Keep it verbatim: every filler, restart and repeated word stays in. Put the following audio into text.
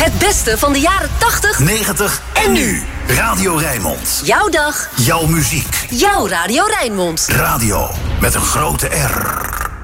Het beste van de jaren tachtig, negentig en nu. Radio Rijnmond. Jouw dag. Jouw muziek. Jouw Radio Rijnmond. Radio met een grote R.